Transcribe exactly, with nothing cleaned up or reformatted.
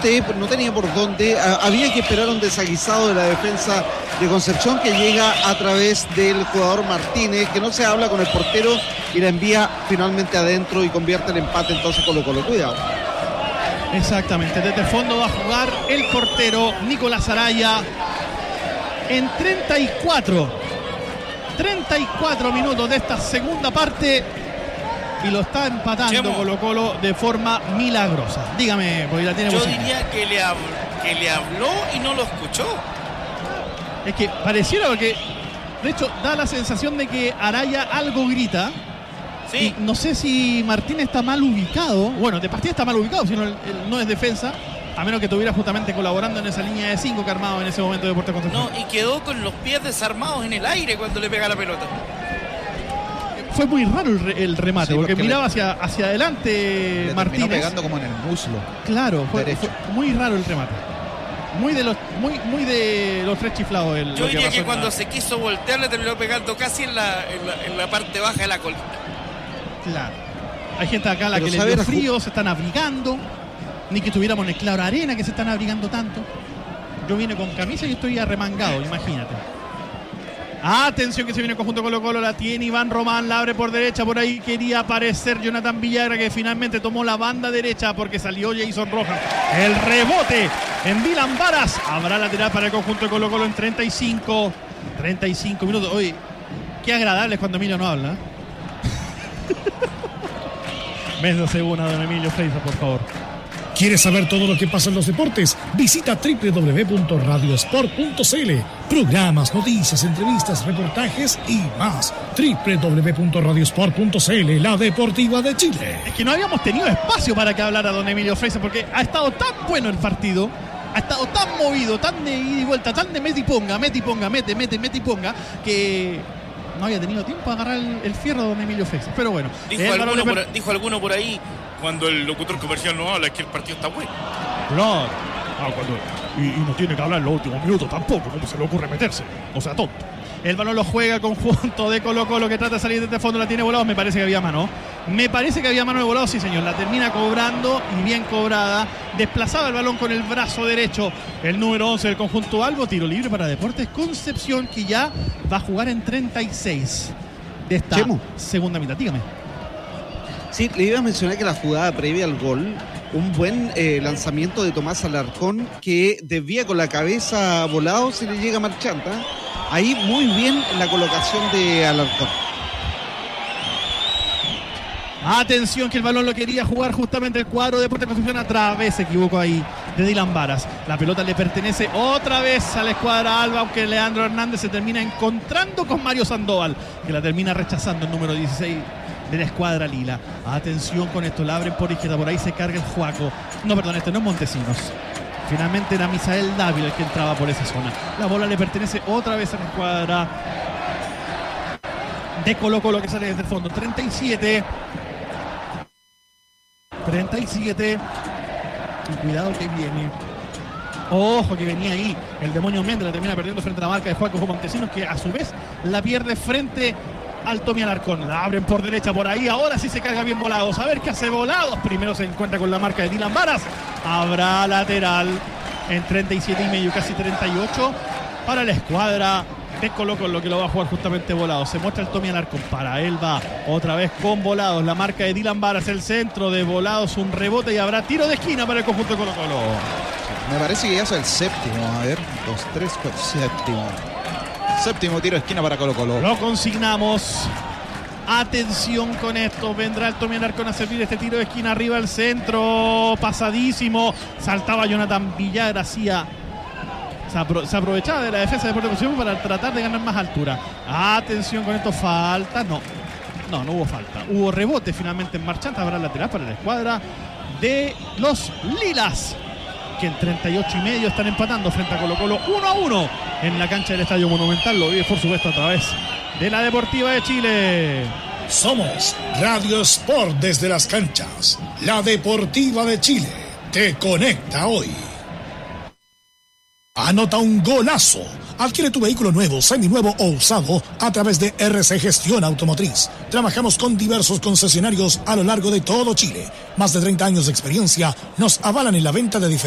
dónde, no tenía por dónde. Había que esperar un desaguisado de la defensa de Concepción que llega a través del jugador Martínez, que no se habla con el portero y la envía finalmente adentro y convierte el empate. Entonces Colo Colo, cuidado. Exactamente, desde el fondo va a jugar el portero Nicolás Araya en treinta y cuatro minutos de esta segunda parte y lo está empatando Chemo. Colo Colo de forma milagrosa. Dígame, porque la tiene Yo posible. diría que le, hab- que le habló y no lo escuchó. Es que pareciera que, de hecho, da la sensación de que Araya algo grita. Sí. Y no sé si Martínez está mal ubicado. Bueno, de partida está mal ubicado, si no, él no es defensa. A menos que estuviera justamente colaborando en esa línea de cinco que armado en ese momento de Deportes Concepción. No, y quedó con los pies desarmados en el aire cuando le pega la pelota. Fue muy raro el, re, el remate, sí, porque, porque miraba le, hacia, hacia adelante le Martínez. Pegando como en el muslo. Claro, fue, fue muy raro el remate. Muy de los, muy, muy de los tres chiflados. El, Yo diría que, que cuando la... se quiso voltear le terminó pegando casi en la, en la, en la parte baja de la colita. Claro. Hay gente acá a la Pero que le dio frío, se están abrigando. Ni que estuviéramos en el Claro Arena, que se están abrigando tanto. Yo vine con camisa y estoy arremangado, imagínate. Atención que se viene el conjunto Colo Colo, la tiene Iván Román, la abre por derecha, por ahí quería aparecer Jonathan Villagra, que finalmente tomó la banda derecha porque salió Jason Rojas. El rebote en Dylan Varas, habrá lateral para el conjunto de Colo Colo en treinta y cinco minutos. Oye, qué agradable es cuando Emilio no habla. Menos segunda, don Emilio Freisa, por favor. ¿Quieres saber todo lo que pasa en los deportes? Visita doble u doble u doble u punto radio sport punto c l. Programas, noticias, entrevistas, reportajes y más. doble u doble u doble u punto radio sport punto c l, la deportiva de Chile. Es que no habíamos tenido espacio para que hablara don Emilio Freisa, porque ha estado tan bueno el partido, ha estado tan movido, tan de ida y vuelta, tan de mete y ponga, mete y ponga, mete, mete, mete y ponga, que no había tenido tiempo a agarrar el, el fierro de don Emilio Freisa. Pero bueno. Dijo alguno, per... por, dijo alguno por ahí, cuando el locutor comercial no habla, es que el partido está bueno. Claro. Ah, cuando, y, y no tiene que hablar en los últimos minutos tampoco, como se le ocurre meterse. O sea, tonto. El balón lo juega el conjunto de Colo Colo, que trata de salir desde el fondo, la tiene Volados. Me parece que había mano. Me parece que había mano de Volados, sí señor. La termina cobrando y bien cobrada. Desplazaba el balón con el brazo derecho. El número once del conjunto Albo. Tiro libre para Deportes Concepción, que ya va a jugar en treinta y seis de esta Chemo. segunda mitad. Dígame. Sí, le iba a mencionar que la jugada previa al gol, un buen eh, lanzamiento de Tomás Alarcón, que desvía con la cabeza Volado, se le llega Marchanta. Ahí muy bien la colocación de Alarcón. Atención que el balón lo quería jugar justamente el cuadro de Deportes Concepción. Otra vez se equivocó ahí de Dylan Varas. La pelota le pertenece otra vez a la escuadra Alba, aunque Leandro Hernández se termina encontrando con Mario Sandoval, que la termina rechazando el número dieciséis de la escuadra lila. Atención con esto, la abren por izquierda, por ahí se carga el Juaco. No, perdón, este no es Montesinos. Finalmente era Misael Dávila el que entraba por esa zona. La bola le pertenece otra vez a la escuadra de Colo Colo, que sale desde el fondo. treinta y siete. treinta y siete. Y cuidado que viene. Ojo que venía ahí. El demonio Méndez la termina perdiendo frente a la marca de Juaco Montesinos, que a su vez la pierde frente al Tommy Alarcón. La abren por derecha por ahí. Ahora sí se carga bien Volados. A ver qué hace Volados. Primero se encuentra con la marca de Dylan Varas. Habrá lateral en treinta y siete y medio, casi treinta y ocho para la escuadra de Colo Colo, que lo va a jugar justamente Volados. Se muestra el Tommy Alarcón. Para él va otra vez con Volados. La marca de Dylan Varas, el centro de Volados, un rebote y habrá tiro de esquina para el conjunto de Colo Colo. Me parece que ya es el séptimo. A ver, dos, tres, cuatro, séptimo. Séptimo tiro de esquina para Colo Colo. Lo consignamos. Atención con esto. Vendrá el Tommy Alarcón a servir este tiro de esquina arriba al centro. Pasadísimo. Saltaba Jonathan Villagra. Hacía. Se, apro- se aprovechaba de la defensa de Deportes Concepción para tratar de ganar más altura. Atención con esto. Falta. No. No, no hubo falta. Hubo rebote finalmente en Marchanta. Habrá lateral para la escuadra de los Lilas, que en treinta y ocho y medio están empatando frente a Colo Colo uno a uno en la cancha del Estadio Monumental. Lo vive por supuesto a través de la Deportiva de Chile. Somos Radio Sport desde las canchas. La Deportiva de Chile te conecta hoy. Anota un golazo. Adquiere tu vehículo nuevo, seminuevo o usado a través de R C Gestión Automotriz. Trabajamos con diversos concesionarios a lo largo de todo Chile. Más de treinta años de experiencia nos avalan en la venta de diferentes